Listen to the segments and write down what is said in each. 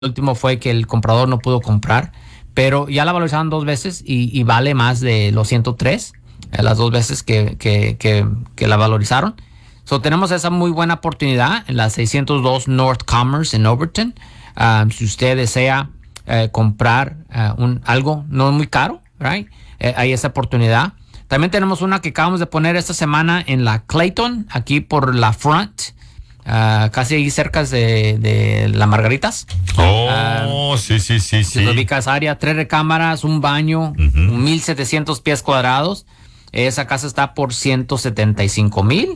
último fue que el comprador no pudo comprar, pero ya la valorizaron 2 veces y vale más de los 103, las 2 veces que la valorizaron. So, tenemos esa muy buena oportunidad en la 602 North Commerce en Overton. Si usted desea comprar algo no muy caro, right? Hay esa oportunidad. También tenemos una que acabamos de poner esta semana en la Clayton, aquí por la Front. Casi ahí cerca de la Margaritas. Sí. Se ubica esa área, 3 recámaras, un baño, 1,700 pies cuadrados. Esa casa está por 175,000.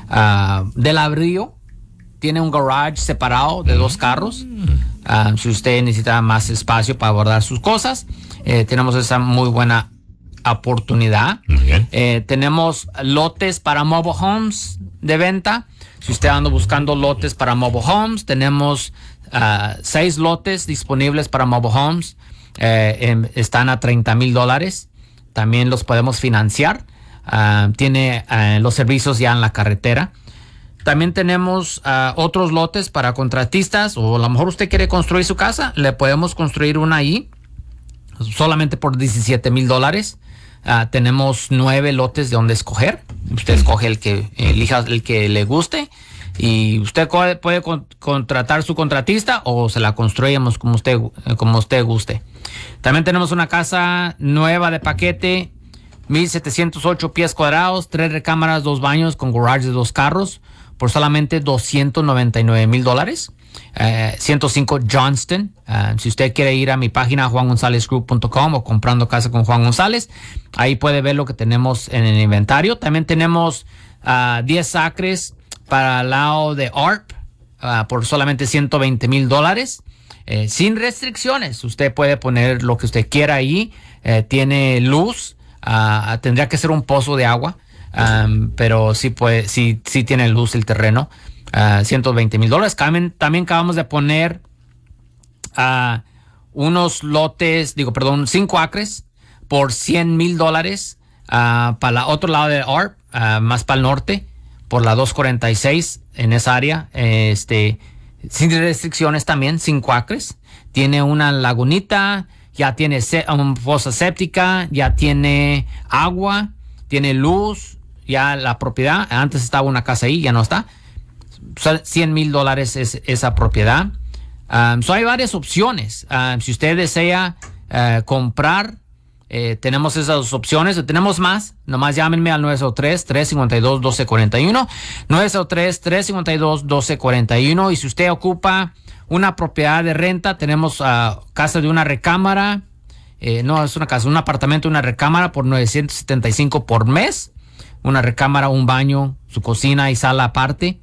Del Río tiene un garage separado de 2 carros. Si usted necesita más espacio para guardar sus cosas, tenemos esa muy buena oportunidad. Tenemos lotes para mobile homes de venta. Si usted anda buscando lotes para mobile homes, tenemos 6 lotes disponibles para mobile homes. Están a $30,000. También los podemos financiar. Tiene los servicios ya en la carretera. También tenemos otros lotes para contratistas, o a lo mejor usted quiere construir su casa. Le podemos construir una ahí solamente por $17,000. Tenemos 9 lotes de donde escoger. Usted escoge elija el que le guste, y usted puede contratar su contratista o se la construimos como usted guste. También tenemos una casa nueva de paquete, 1,708 pies cuadrados, 3 recámaras, 2 baños con garage de 2 carros por solamente $299,000. 105 Johnston. Si usted quiere ir a mi página juangonzalezgroup.com o comprando casa con Juan González, ahí puede ver lo que tenemos en el inventario. También tenemos 10 acres para el lado de ARP por solamente $120,000. Sin restricciones, usted puede poner lo que usted quiera ahí. Tiene luz, tendría que ser un pozo de agua, pero sí tiene luz el terreno. $120,000. También acabamos de poner unos lotes, 5 acres por $100,000 para el otro lado de ARP, más para el norte, por la 246 en esa área. Sin restricciones también, 5 acres. Tiene una lagunita, ya tiene una fosa séptica, ya tiene agua, tiene luz, ya la propiedad. Antes estaba una casa ahí, ya no está. $100,000 es esa propiedad. Hay varias opciones. Si usted desea comprar, tenemos esas opciones. Tenemos más. Nomás llámenme al 903-352-1241. 903-352-1241. Y si usted ocupa una propiedad de renta, tenemos casa de una recámara. No es una casa, un apartamento, una recámara por $975 por mes. Una recámara, un baño, su cocina y sala aparte.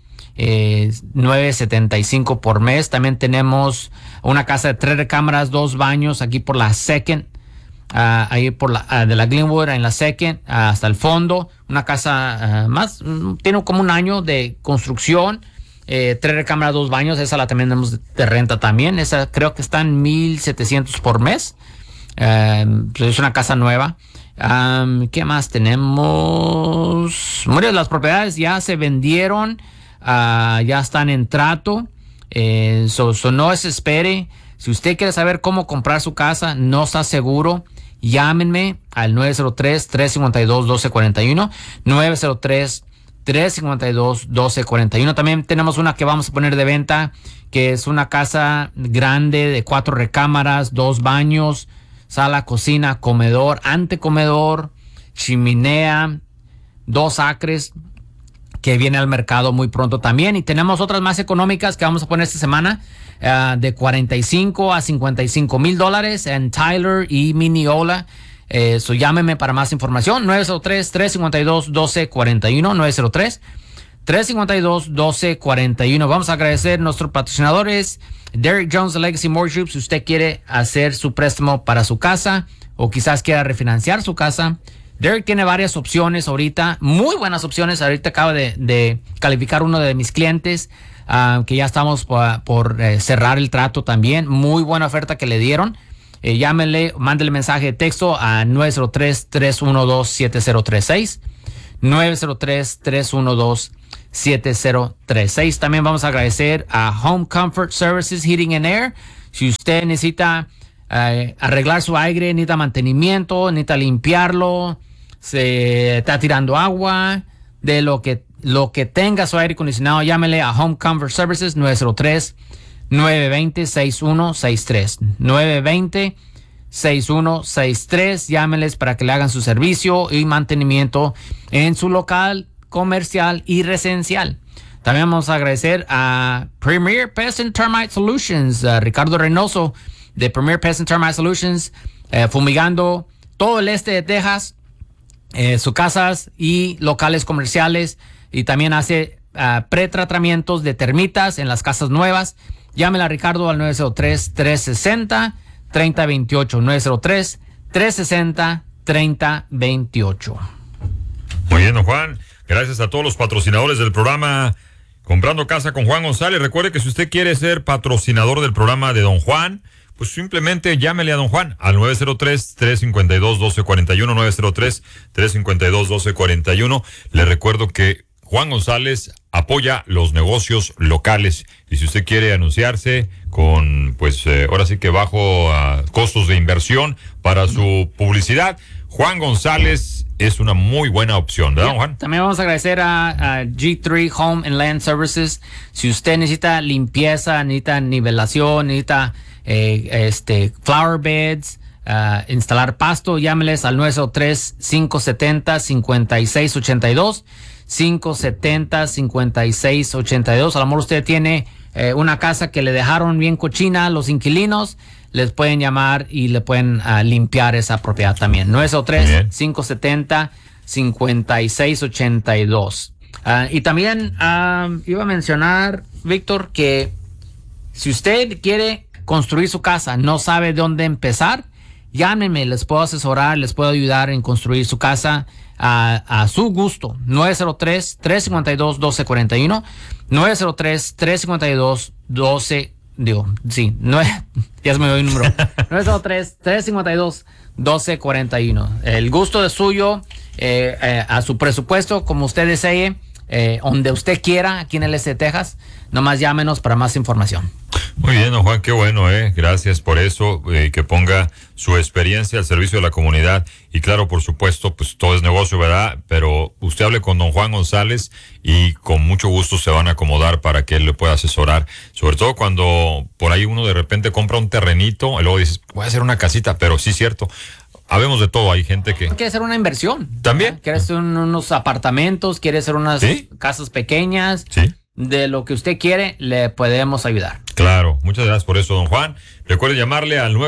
$975 por mes. También tenemos una casa de 3 recámaras, 2 baños aquí por la Second, ahí por de la Glenwood en la Second hasta el fondo. Una casa tiene como un año de construcción, 3 recámaras, 2 baños. Esa la también tenemos de renta también. Esa creo que está en $1,700 por mes. Es una casa nueva. ¿Qué más tenemos? Muchas de las propiedades ya se vendieron. Ya están en trato. No desespere. Si usted quiere saber cómo comprar su casa, no está seguro, llámenme al 903-352-1241. 903-352-1241. También tenemos una que vamos a poner de venta, que es una casa grande de 4 recámaras, 2 baños, sala, cocina, comedor, antecomedor, chimenea, 2 acres, que viene al mercado muy pronto también. Y tenemos otras más económicas que vamos a poner esta semana, de $45,000 a $55,000 en Tyler y Mineola. Llámeme para más información. 903-352-1241. 903-352-1241. Vamos a agradecer a nuestros patrocinadores, Derek Jones de Legacy Mortgage Group. Si usted quiere hacer su préstamo para su casa o quizás quiera refinanciar su casa, Derek tiene varias opciones ahorita, muy buenas opciones. Ahorita acaba de calificar uno de mis clientes, que ya estamos por cerrar el trato también. Muy buena oferta que le dieron. Llámenle, mándele mensaje de texto a 903-312-7036. 903-312-7036. También vamos a agradecer a Home Comfort Services Heating and Air. Si usted necesita arreglar su aire, necesita mantenimiento, necesita limpiarlo, se está tirando agua, de lo que tenga su aire acondicionado, llámele a Home Comfort Services 903-920-6163. 920-6163. Llámeles para que le hagan su servicio y mantenimiento en su local comercial y residencial. También vamos a agradecer a Premier Pest and Termite Solutions, Ricardo Reynoso de Premier Pest and Termite Solutions, fumigando todo el este de Texas, sus casas y locales comerciales, y también hace pretratamientos de termitas en las casas nuevas. Llámela a Ricardo al 903-360-3028. 903-360-3028. Muy bien, don Juan. Gracias a todos los patrocinadores del programa Comprando Casa con Juan González. Recuerde que si usted quiere ser patrocinador del programa de don Juan, pues simplemente llámele a don Juan al 903-352-1241, 903-352-1241. Le recuerdo que Juan González apoya los negocios locales, y si usted quiere anunciarse con, pues ahora sí que bajo costos de inversión para su publicidad, Juan González es una muy buena opción, ¿verdad, don Juan? También vamos a agradecer a G3 Home and Land Services. Si usted necesita limpieza, necesita nivelación, necesita flower beds, instalar pasto, llámeles al 903-570-5682. 570-5682. A lo mejor usted tiene una casa que le dejaron bien cochina los inquilinos, les pueden llamar y le pueden limpiar esa propiedad también. 903-570-5682. Y también iba a mencionar, Víctor, que si usted quiere construir su casa, no sabe dónde empezar, llámenme, les puedo asesorar, les puedo ayudar en construir su casa a su gusto. 903-352-1241. 903-352-12. Ya se me dio el número. 903-352-1241. El gusto es suyo, a su presupuesto, como usted desee, donde usted quiera, aquí en el este de Texas. Nomás llámenos para más información. Muy bien, don Juan, qué bueno, gracias por eso, que ponga su experiencia al servicio de la comunidad. Y claro, por supuesto, pues todo es negocio, ¿verdad? Pero usted hable con don Juan González y con mucho gusto se van a acomodar para que él le pueda asesorar. Sobre todo cuando por ahí uno de repente compra un terrenito y luego dices, voy a hacer una casita, pero sí, cierto. Habemos de todo, hay gente que quiere hacer una inversión. ¿También? Quiere hacer unos apartamentos, quiere hacer unas casas pequeñas. Sí. De lo que usted quiere, le podemos ayudar. Claro, muchas gracias por eso, don Juan. Recuerde llamarle al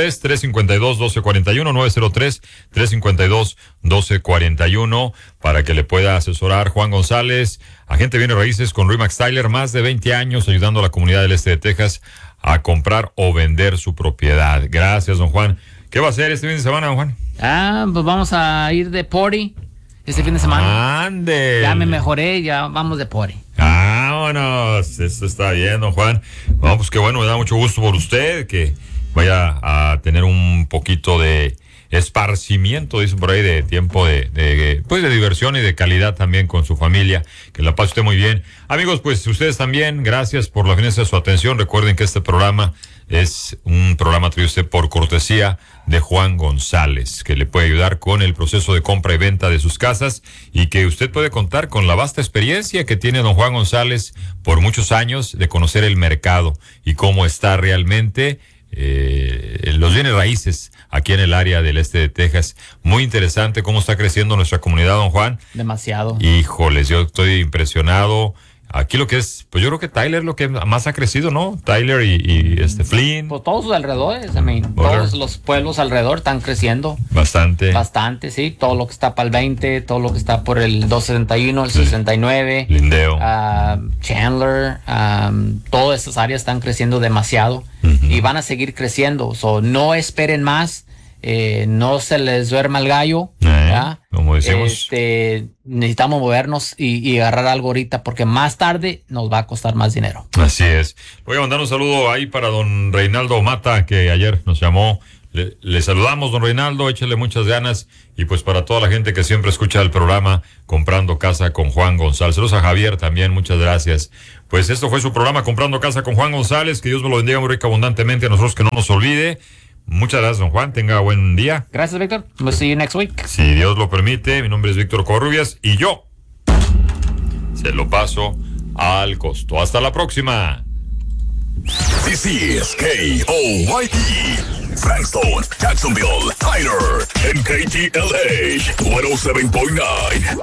903-352-1241, 903-352-1241, para que le pueda asesorar Juan González, agente de bienes raíces con Remax Tyler, más de 20 años ayudando a la comunidad del este de Texas a comprar o vender su propiedad. Gracias, don Juan. ¿Qué va a hacer este fin de semana, don Juan? Pues vamos a ir de party este fin de semana. ¡Ande! Ya me mejoré, ya vamos de party. Vámonos, eso está bien, don Juan. Vamos, pues qué bueno, me da mucho gusto por usted, que vaya a tener un poquito de esparcimiento, dicen por ahí, de tiempo de diversión y de calidad también con su familia. Que la pase usted muy bien. Amigos, pues ustedes también, gracias por la finestra de su atención. Recuerden que este programa es un programa traído usted por cortesía de Juan González, que le puede ayudar con el proceso de compra y venta de sus casas, y que usted puede contar con la vasta experiencia que tiene don Juan González por muchos años de conocer el mercado y cómo está realmente los bienes raíces aquí en el área del este de Texas. Muy interesante cómo está creciendo nuestra comunidad, don Juan. Demasiado. Híjoles, yo estoy impresionado. Aquí lo que es, pues yo creo que Tyler lo que más ha crecido, ¿no? Tyler y Flynn. Pues todos sus alrededores, todos los pueblos alrededor están creciendo. Bastante. Bastante, sí. Todo lo que está para el 20, todo lo que está por el 271, el 69. Lindeo. Chandler, todas esas áreas están creciendo demasiado y van a seguir creciendo. So, no esperen más. No se les duerma el gallo, como decimos. Necesitamos movernos y agarrar algo ahorita, porque más tarde nos va a costar más dinero. Así es. Voy a mandar un saludo ahí para don Reinaldo Mata, que ayer nos llamó. Le saludamos, don Reinaldo, échale muchas ganas. Y pues para toda la gente que siempre escucha el programa Comprando Casa con Juan González. Saludos a Javier también, muchas gracias pues esto fue su programa Comprando Casa con Juan González. Que Dios me lo bendiga muy rica abundantemente a nosotros, que no nos olvide. Muchas gracias, don Juan. Tenga buen día. Gracias, Víctor. We'll see you next week. Si Dios lo permite, mi nombre es Víctor Covarrubias y yo se lo paso al costo. Hasta la próxima. This is KOYT, Frankstone, Jacksonville, Tyler, and KTLH 107.9.